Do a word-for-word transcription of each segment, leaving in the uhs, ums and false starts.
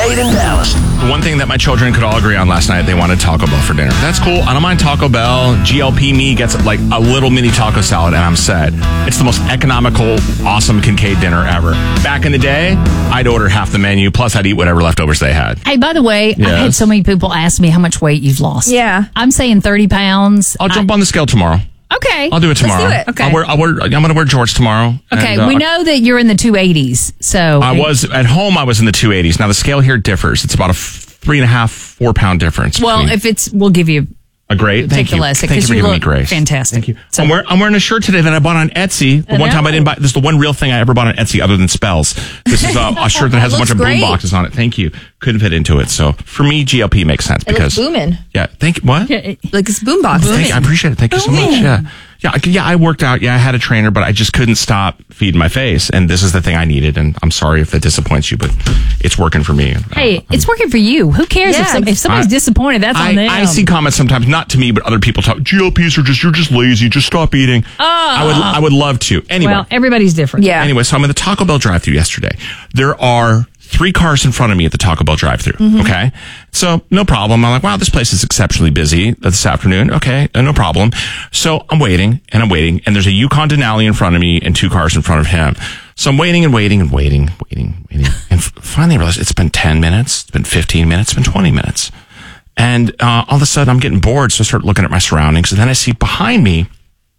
Kincaid in Dallas. The one thing that my children could all agree on last night, they wanted Taco Bell for dinner. That's cool. I don't mind Taco Bell. G L P me gets like a little mini taco salad, and I'm set. It's the most economical, awesome Kincaid dinner ever. Back in the day, I'd order half the menu, plus I'd eat whatever leftovers they had. Hey, by the way, Yes. I've had so many people ask me how much weight you've lost. Yeah. I'm saying thirty pounds. I'll jump I, on the scale tomorrow. Okay. I'll do it tomorrow. do it. Okay. I'll wear, I'll wear, I'm going to wear George tomorrow. Okay, and, uh, we know that you're in the two eighties. So I was at home. I was in the two eighties. Now the scale here differs. It's about a three and a half, four pound difference. Well, between- if it's, we'll give you a great. Thank you. ridiculous, Thank you 'cause for you giving me look grace. fantastic. Thank you. So- I'm, wear, I'm wearing a shirt today that I bought on Etsy. The I one time I know. didn't buy. This is the one real thing I ever bought on Etsy, other than spells. This is a, a shirt that has a bunch Looks of boom great. boxes on it. Thank you. Couldn't fit into it. So for me, G L P makes sense It because looks booming. yeah. Thank you. What? Like it's boombox. Thank you. I appreciate it. Thank you so much. Yeah. Yeah, I- yeah, I worked out. Yeah, I had a trainer, but I just couldn't stop feeding my face. And this is the thing I needed. And I'm sorry if that disappoints you, but it's working for me. Hey, Uh, it's working for you. Who cares if, Yeah, some, if somebody's I- disappointed? That's I, on them. I see comments sometimes, not to me, but other people talk. G L Ps are just, you're just lazy. Just stop eating. I would, I would love to. Anyway. Well, everybody's different. Yeah. Anyway, so I'm in the Taco Bell drive-thru yesterday. There are three cars in front of me at the Taco Bell drive-thru. Mm-hmm. Okay. So no problem. I'm like, wow, this place is exceptionally busy this afternoon. Okay. uh, No problem. So I'm waiting and I'm waiting, and there's a Yukon Denali in front of me and two cars in front of him. So I'm waiting and waiting and waiting, waiting, waiting. And f- finally I realized it's been ten minutes. It's been fifteen minutes. It's been twenty minutes. And uh, all of a sudden I'm getting bored. So I start looking at my surroundings, and then I see behind me,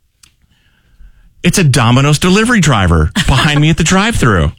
it's a Domino's delivery driver behind me at the drive-thru.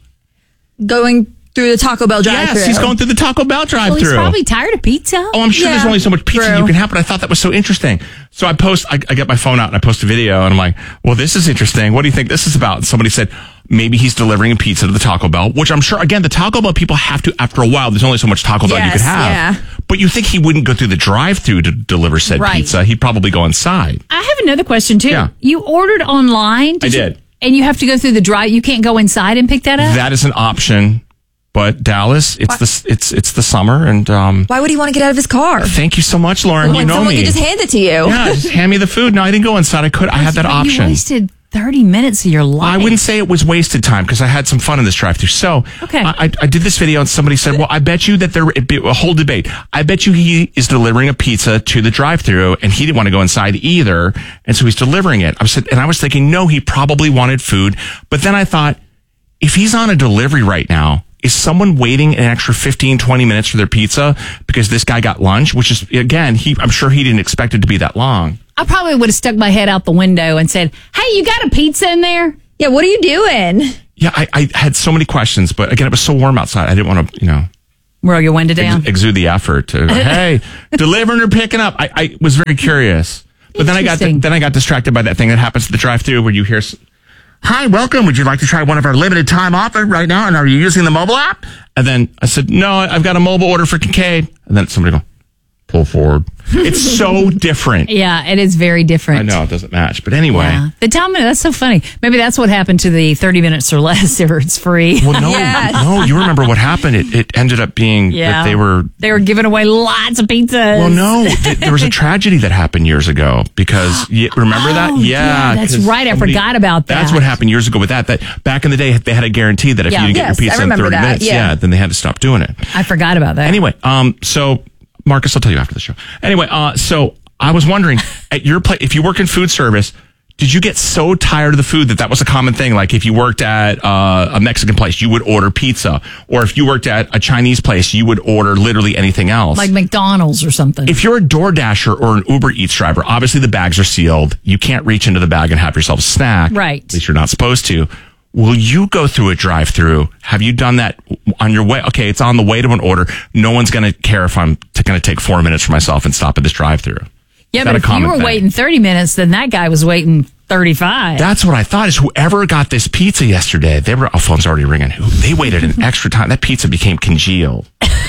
Going through the Taco Bell drive-thru. Yes, he's going through the Taco Bell Well, drive-thru. he's probably tired of pizza. Oh, I'm sure there's Yeah, only so much pizza true. you can have, but I thought that was so interesting. So I post, I, I get my phone out and I post a video, and I'm like, well, this is interesting. What do you think this is about? And somebody said, maybe he's delivering a pizza to the Taco Bell, which I'm sure, again, the Taco Bell people have to, after a while, there's only so much Taco Bell you Yes, could have. yeah. But you think he wouldn't go through the drive-thru to deliver said Right. pizza. He'd probably go inside. I have another question, too. Yeah. You ordered online? I you- did. And you have to go through the drive. You can't go inside and pick that up? That is an option. But Dallas, it's the, it's, it's the summer, and, um, Why would he want to get out of his car? thank you so much, Lauren. When you know someone me. could just hand it to you. Yeah, just hand me the food. No, I didn't go inside. I could. I had that But option. You wasted thirty minutes of your life. I wouldn't say it was wasted time because I had some fun in this drive-thru. So Okay. I, I, I did this video, and somebody said, "Well, I bet you that there it'd be a whole debate. I bet you he is delivering a pizza to the drive-thru, and he didn't want to go inside either, and so he's delivering it." I was, and I was thinking, no, he probably wanted food. But then I thought, if he's on a delivery right now, is someone waiting an extra fifteen, twenty minutes for their pizza because this guy got lunch? Which is, again, he I'm sure he didn't expect it to be that long. I probably would have stuck my head out the window and said, hey, you got a pizza in there? Yeah, what are you doing? Yeah, I, I had so many questions, but again, it was so warm outside. I didn't want to, you know, Roll your window down. ex- exude the effort to, hey, delivering or picking up. I, I was very curious, but then I got Interesting. then I got distracted by that thing that happens at the drive-thru where you hear, s- "Hi, welcome. Would you like to try one of our limited time offer right now? And are you using the mobile app?" And then I said, "No, I've got a mobile order for Kincaid." And then somebody go, "Pull forward." It's so different. Yeah, it is very different. I know it doesn't match, but anyway. Yeah. The time, that's so funny. Maybe that's what happened to the thirty minutes or less if it's free. Well, no, Yes. no. You remember what happened? It it ended up being yeah. that they were They were giving away lots of pizzas. Well, no, th- there was a tragedy that happened years ago because you remember that? Oh, yeah, that's 'cause right. I forgot about That's that. what happened years ago with that. That back in the day, they had a guarantee that if Yeah. you didn't Yes, get your I pizza in remember thirty that, minutes, yeah. then they had to stop doing it. I forgot about that. Anyway, um, so Marcus, I'll tell you after the show. Anyway, uh, so I was wondering at your place, if you work in food service, did you get so tired of the food that that was a common thing? Like if you worked at uh, a Mexican place, you would order pizza, or if you worked at a Chinese place, you would order literally anything else. Like McDonald's or something. If you're a DoorDasher or an Uber Eats driver, obviously the bags are sealed. You can't reach into the bag and have yourself a snack. Right. At least you're not supposed to. Will you go through a drive-through? Have you done that on your way? Okay, it's on the way to an order. No one's going to care if I'm t- going to take four minutes for myself and stop at this drive-through. yeah, Is that but a if you common were thing? waiting thirty minutes, then that guy was waiting thirty-five. That's what I thought is whoever got this pizza yesterday, they were, oh, phone's already ringing. They waited an extra time. That pizza became congealed.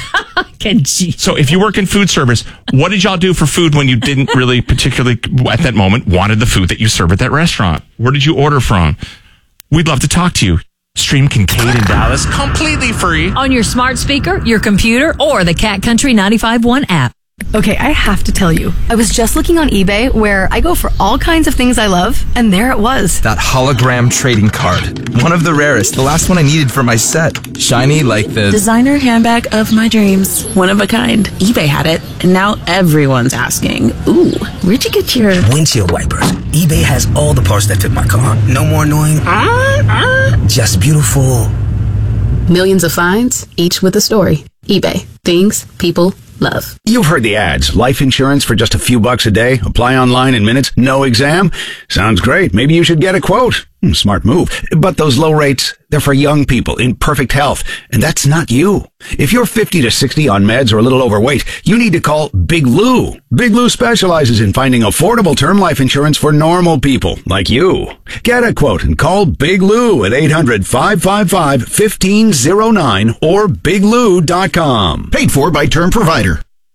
Can you- So if you work in food service, what did y'all do for food when you didn't really particularly at that moment wanted the food that you serve at that restaurant? Where did you order from? We'd love to talk to you. Stream Kincaid in Dallas completely free. On your smart speaker, your computer, or the Cat Country ninety-five point one app. Okay, I have to tell you, I was just looking on eBay where I go for all kinds of things I love, and there it was. That hologram trading card. One of the rarest. The last one I needed for my set. Shiny like the... designer handbag of my dreams. One of a kind. eBay had it, and now everyone's asking, ooh, where'd you get your... windshield wipers. eBay has all the parts that fit my car. No more annoying... Uh, uh. Just beautiful. Millions of finds, each with a story. eBay. Things people love. You've heard the ads. Life insurance for just a few bucks a day. Apply online in minutes. No exam. Sounds great. Maybe you should get a quote. Hmm, smart move. But those low rates, they're for young people in perfect health. And that's not you. If you're fifty to sixty on meds or a little overweight, you need to call Big Lou. Big Lou specializes in finding affordable term life insurance for normal people like you. Get a quote and call Big Lou at eight hundred, five five five, one five zero nine or big lou dot com. Paid for by Term Provider.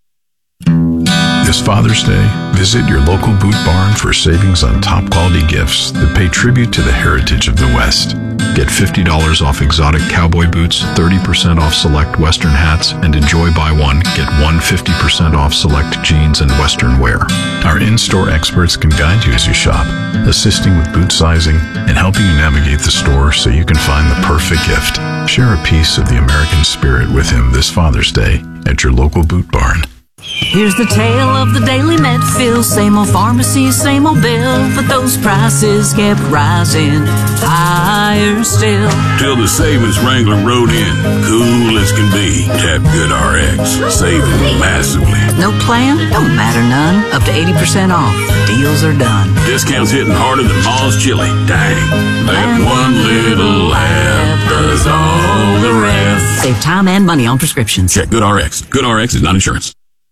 This Father's Day, visit your local Boot Barn for savings on top quality gifts that pay tribute to the heritage of the West. Get fifty dollars off exotic cowboy boots, thirty percent off select Western hats, and enjoy buy one, get one fifty percent off select jeans and Western wear. Our in-store experts can guide you as you shop, assisting with boot sizing and helping you navigate the store so you can find the perfect gift. Share a piece of the American spirit with him this Father's Day at your local Boot Barn. Here's the tale of the daily Medfield. Same old pharmacy, same old bill, but those prices kept rising higher still. Till the savings Wrangler rode in, cool as can be. Tap GoodRx, saving massively. No plan? Don't matter none. Up to eighty percent off. Deals are done. Discounts hitting harder than Ma's chili. Dang, that one little app does all the rest. Save time and money on prescriptions. Check GoodRx. GoodRx is not insurance.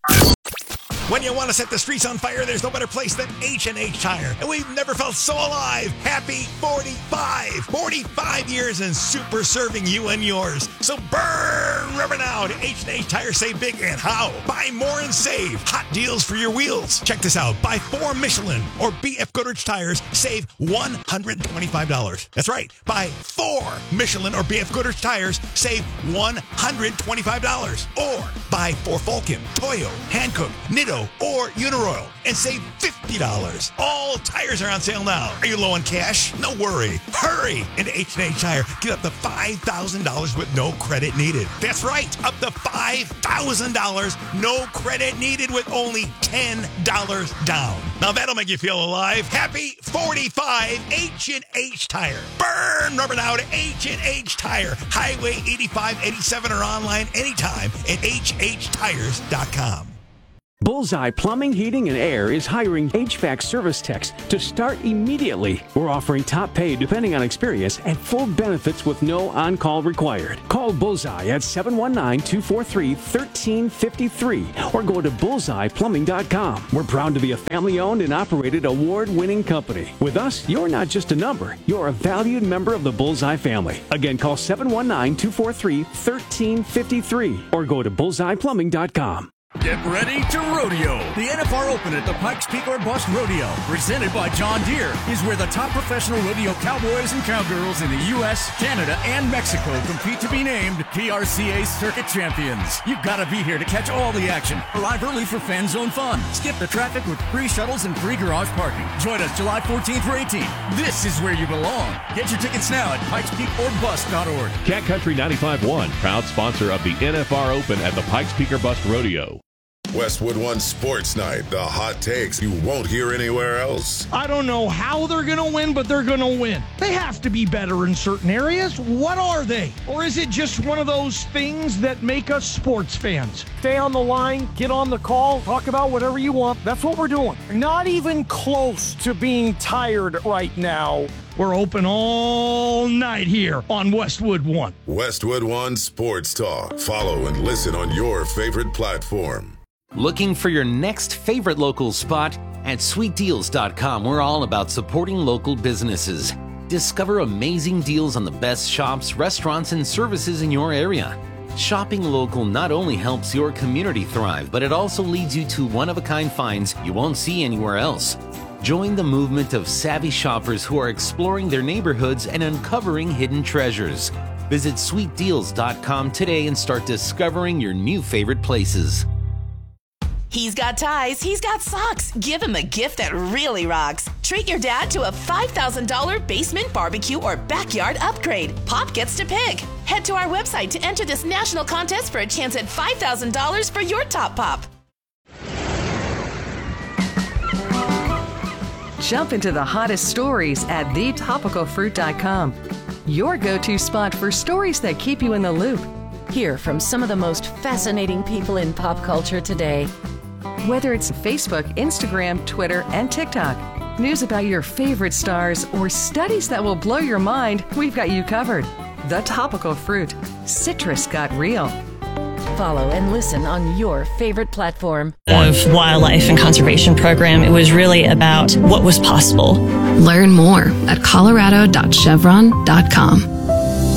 When you want to set the streets on fire, there's no better place than H and H Tire. And we've never felt so alive. Happy forty-five. forty-five years in super serving you and yours. So burn rubber now to H and H Tire. Save big and how? Buy more and save. Hot deals for your wheels. Check this out. Buy four Michelin or B F Goodrich tires. Save one hundred twenty-five dollars. That's right. Buy four Michelin or B F Goodrich tires. Save one hundred twenty-five dollars. Or buy four Vulcan, Toyo, Hankook, Nitto, or Uniroyal and save fifty dollars. All tires are on sale now. Are you low on cash? No worry. Hurry into H and H Tire. Get up to five thousand dollars with no credit needed. That's right. Up to five thousand dollars. No credit needed with only ten dollars down. Now that'll make you feel alive. Happy forty-five. H and H Tire. Burn rubber now to H and H Tire. Highway eighty-five eighty-seven or online anytime at H H tires dot com. Bullseye Plumbing, Heating, and Air is hiring H V A C service techs to start immediately. We're offering top pay depending on experience and full benefits with no on-call required. Call Bullseye at seven one nine, two four three, one three five three or go to bullseye plumbing dot com. We're proud to be a family-owned and operated award-winning company. With us, you're not just a number. You're a valued member of the Bullseye family. Again, call seven one nine, two four three, one three five three or go to bullseye plumbing dot com. Get ready to rodeo. The N F R Open at the Pikes Peak or Bust Rodeo, presented by John Deere, is where the top professional rodeo cowboys and cowgirls in the U S, Canada, and Mexico compete to be named P R C A Circuit Champions. You've got to be here to catch all the action. Arrive early for fan zone fun. Skip the traffic with free shuttles and free garage parking. Join us July fourteenth or eighteenth. This is where you belong. Get your tickets now at pikes peak or bust dot org. Cat Country ninety-five point one, proud sponsor of the N F R Open at the Pikes Peak or Bust Rodeo. Westwood One Sports Night, the hot takes you won't hear anywhere else. I don't know how they're going to win, but they're going to win. They have to be better in certain areas. What are they? Or is it just one of those things that make us sports fans? Stay on the line, get on the call, talk about whatever you want. That's what we're doing. Not even close to being tired right now. We're open all night here on Westwood One. Westwood One Sports Talk. Follow and listen on your favorite platform. Looking for your next favorite local spot? At sweet deals dot com, we're all about supporting local businesses. Discover amazing deals on the best shops, restaurants, and services in your area. Shopping local not only helps your community thrive, but it also leads you to one-of-a-kind finds you won't see anywhere else. Join the movement of savvy shoppers who are exploring their neighborhoods and uncovering hidden treasures. Visit sweet deals dot com today and start discovering your new favorite places. He's got ties, he's got socks. Give him a gift that really rocks. Treat your dad to a five thousand dollars basement barbecue or backyard upgrade. Pop gets to pick. Head to our website to enter this national contest for a chance at five thousand dollars for your top pop. Jump into the hottest stories at the topical fruit dot com. Your go-to spot for stories that keep you in the loop. Hear from some of the most fascinating people in pop culture today. Whether it's Facebook, Instagram, Twitter, and TikTok, news about your favorite stars, or studies that will blow your mind, we've got you covered. The Topical Fruit. Citrus got real. Follow and listen on your favorite platform. Of wildlife and conservation program, it was really about what was possible. Learn more at colorado dot chevron dot com.